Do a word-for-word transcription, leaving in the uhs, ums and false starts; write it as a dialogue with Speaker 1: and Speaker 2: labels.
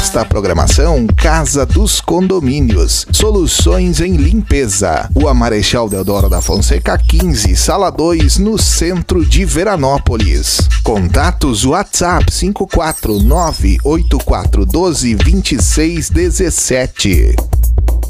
Speaker 1: Nesta programação, Casa dos Condomínios, soluções em limpeza. Rua Marechal Deodoro da Fonseca quinze, sala dois, no centro de Veranópolis. Contatos WhatsApp cinco quatro nove oito quatro um dois dois seis um sete.